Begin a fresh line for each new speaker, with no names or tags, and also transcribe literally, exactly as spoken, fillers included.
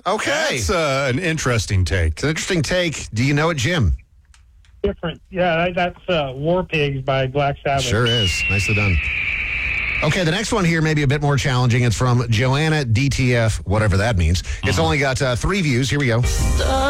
Okay.
That's uh, an interesting take.
It's an interesting take. Do you know it, Jim?
Different. Yeah, that, that's uh, War Pigs by Black Sabbath.
Sure is. Nicely done. Okay, the next one here may be a bit more challenging. It's from Joanna D T F, whatever that means. It's only got uh, three views. Here we go.